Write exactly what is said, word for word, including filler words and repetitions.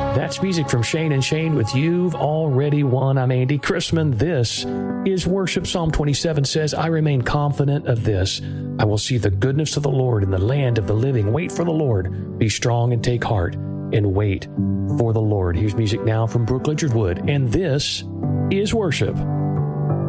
That's music from Shane and Shane with You've Already Won. I'm Andy Chrisman. This is worship. Psalm twenty-seven says, I remain confident of this. I will see the goodness of the Lord in the land of the living. Wait for the Lord. Be strong and take heart and wait for the Lord. Here's music now from Brooke Lichard Wood, and this is worship.